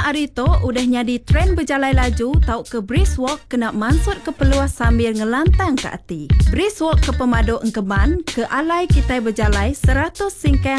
hari tu udah nyadi tren berjalan laju tau ke brisk walk kena mansut ke peluas sambil ngelantang ke hati. Brisk walk ke Pemadu Engkeman ke alai kita berjalan 100 singkang